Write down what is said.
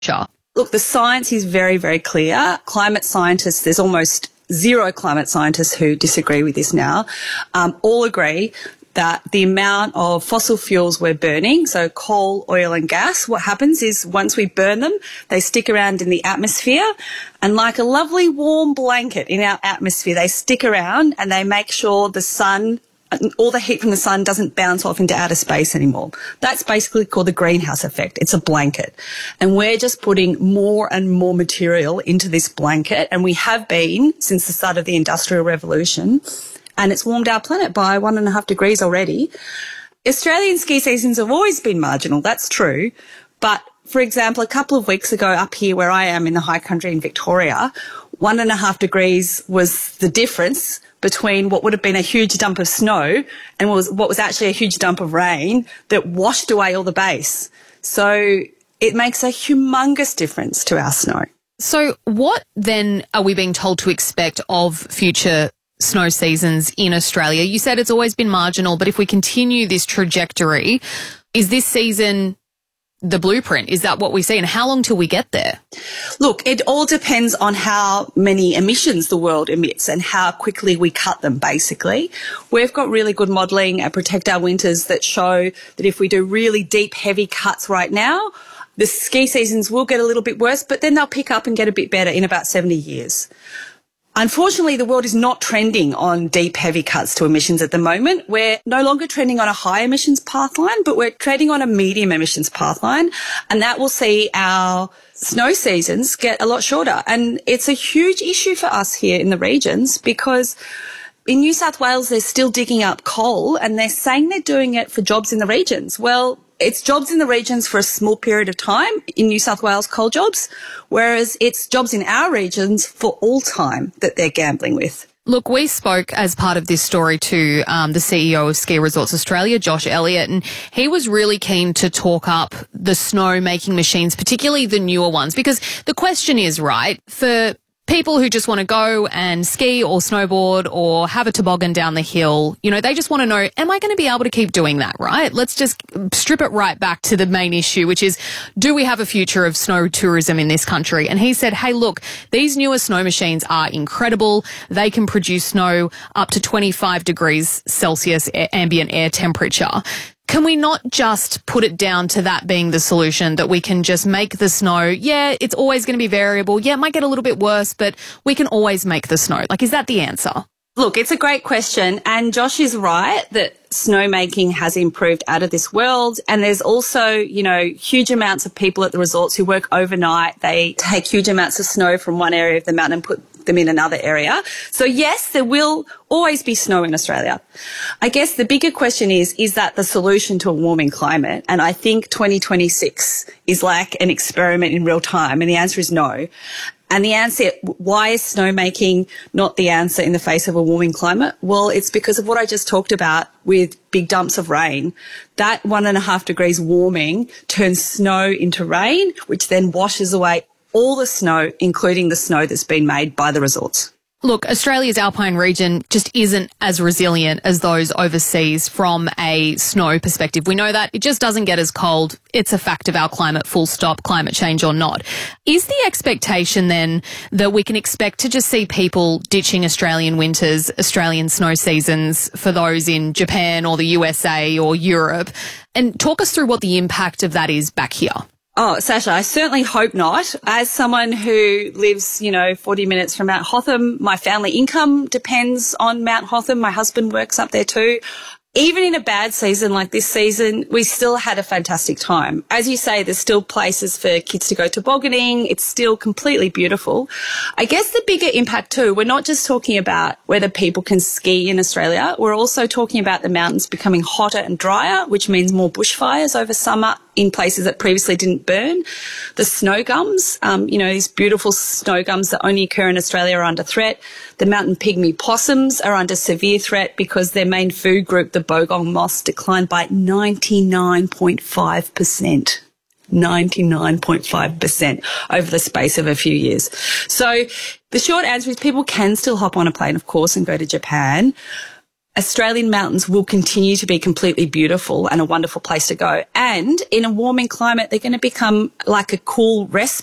Sure. Look, the science is very, very clear. Climate scientists, there's almost zero climate scientists who disagree with this now, all agree that the amount of fossil fuels we're burning, so coal, oil and gas, what happens is once we burn them, they stick around in the atmosphere, and like a lovely warm blanket in our atmosphere, they stick around and they make sure the sun, all the heat from the sun doesn't bounce off into outer space anymore. That's basically called the greenhouse effect. It's a blanket. And we're just putting more and more material into this blanket, and we have been since the start of the Industrial Revolution, and it's warmed our planet by 1.5 degrees already. Australian ski seasons have always been marginal, that's true. But, for example, a couple of weeks ago up here where I am in the high country in Victoria, 1.5 degrees was the difference between what would have been a huge dump of snow and what was actually a huge dump of rain that washed away all the base. So it makes a humongous difference to our snow. So what then are we being told to expect of future snow seasons in Australia? You said it's always been marginal, but if we continue this trajectory, is this season the blueprint? Is that what we see? And how long till we get there? Look, it all depends on how many emissions the world emits and how quickly we cut them, basically. We've got really good modelling at Protect Our Winters that show that if we do really deep, heavy cuts right now, the ski seasons will get a little bit worse, but then they'll pick up and get a bit better in about 70 years. Unfortunately, the world is not trending on deep, heavy cuts to emissions at the moment. We're no longer trending on a high emissions pathline, but we're trending on a medium emissions pathline, and that will see our snow seasons get a lot shorter. And it's a huge issue for us here in the regions because in New South Wales, they're still digging up coal and they're saying they're doing it for jobs in the regions. Well, it's jobs in the regions for a small period of time in New South Wales, coal jobs, whereas it's jobs in our regions for all time that they're gambling with. Look, we spoke as part of this story to the CEO of Ski Resorts Australia, Josh Elliott, and he was really keen to talk up the snow-making machines, particularly the newer ones, because the question is, right, for people who just want to go and ski or snowboard or have a toboggan down the hill, you know, they just want to know, am I going to be able to keep doing that, right? Let's just strip it right back to the main issue, which is, do we have a future of snow tourism in this country? And he said, hey, look, these newer snow machines are incredible. They can produce snow up to 25 degrees Celsius ambient air temperature. Can we not just put it down to that being the solution, that we can just make the snow? Yeah, it's always going to be variable. Yeah, it might get a little bit worse, but we can always make the snow. Like, is that the answer? Look, it's a great question. And Josh is right that snowmaking has improved out of this world. And there's also, you know, huge amounts of people at the resorts who work overnight. They take huge amounts of snow from one area of the mountain and put them in another area. So yes, there will always be snow in Australia. I guess the bigger question is that the solution to a warming climate? And I think 2026 is like an experiment in real time. And the answer is no. And the answer, why is snowmaking not the answer in the face of a warming climate? Well, it's because of what I just talked about with big dumps of rain. That 1.5 degrees warming turns snow into rain, which then washes away all the snow, including the snow that's been made by the resorts. Look, Australia's alpine region just isn't as resilient as those overseas from a snow perspective. We know that. It just doesn't get as cold. It's a fact of our climate, full stop, climate change or not. Is the expectation then that we can expect to just see people ditching Australian winters, Australian snow seasons for those in Japan or the USA or Europe? And talk us through what the impact of that is back here. Oh, Sasha, I certainly hope not. As someone who lives, 40 minutes from Mount Hotham, my family income depends on Mount Hotham. My husband works up there too. Even in a bad season like this season, we still had a fantastic time. As you say, there's still places for kids to go tobogganing. It's still completely beautiful. I guess the bigger impact too, we're not just talking about whether people can ski in Australia. We're also talking about the mountains becoming hotter and drier, which means more bushfires over summer in places that previously didn't burn. The snow gums, these beautiful snow gums that only occur in Australia are under threat. The mountain pygmy possums are under severe threat because their main food group, the bogong moss, declined by 99.5%. 99.5% over the space of a few years. So the short answer is people can still hop on a plane, of course, and go to Japan. Australian mountains will continue to be completely beautiful and a wonderful place to go. And in a warming climate, they're going to become like a cool rest